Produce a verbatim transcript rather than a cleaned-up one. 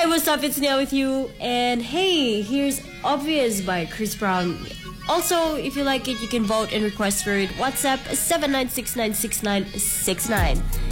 Hey, what's up? It's Nia with you. And hey, here's Obvious by Chris Brown. Also, if you like it, you can vote and request for it. WhatsApp seven nine six nine six nine six nine.